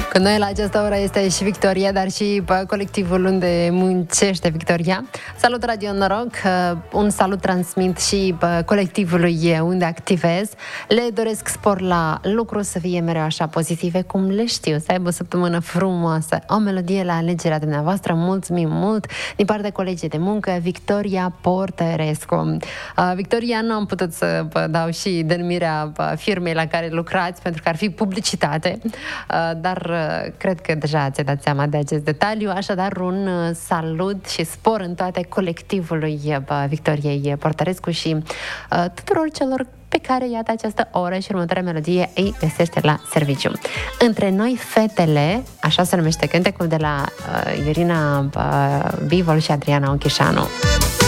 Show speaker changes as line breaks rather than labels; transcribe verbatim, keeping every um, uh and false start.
Cu noi la această oră este și Victoria, dar și colectivul unde muncește Victoria. Salut Radio Noroc, un salut transmit și colectivului unde activez. Le doresc spor la lucru, să fie mereu așa pozitive cum le știu, să aibă o săptămână frumoasă, o melodie la alegerea dumneavoastră. Mulțumim mult din partea colegii de muncă, Victoria Portărescu. Victoria, nu am putut să vă dau și denumirea firmei la care lucrați, pentru că ar fi publicitate, dar cred că deja ți-ai dat seama de acest detaliu, așadar un salut și spor în toate colectivului Victoriei Portărescu și tuturor celor pe care, iată, această oră și următoarea melodie îi găsește la serviciu. Între noi, fetele, așa se numește cântecul de la uh, Irina uh, Bivol și Adriana Onchișanu.